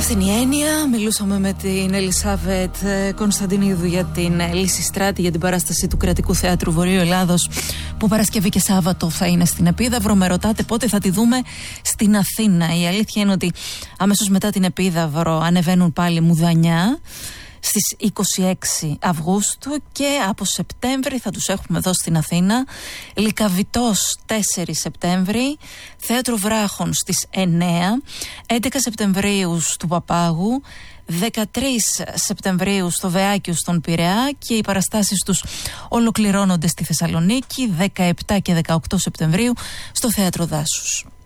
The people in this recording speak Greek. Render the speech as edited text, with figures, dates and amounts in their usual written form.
Στην Ιένεια μιλούσαμε με την Ελισάβετ Κωνσταντινίδου για την Λυσιστράτη, για την παράσταση του Κρατικού Θεάτρου Βορείου Ελλάδος που Παρασκευή και Σάββατο θα είναι στην Επίδαυρο. Με ρωτάτε πότε θα τη δούμε στην Αθήνα. Η αλήθεια είναι ότι αμέσως μετά την Επίδαυρο ανεβαίνουν πάλι Μουδανιά στις 26 Αυγούστου και από Σεπτέμβρη θα τους έχουμε εδώ στην Αθήνα. Λυκαβητός 4 Σεπτέμβρη, Θέατρο Βράχων στις 9, 11 Σεπτεμβρίου του Παπάγου, 13 Σεπτεμβρίου στο Βεάκιο στον Πειραιά και οι παραστάσεις τους ολοκληρώνονται στη Θεσσαλονίκη, 17 και 18 Σεπτεμβρίου στο Θέατρο Δάσους.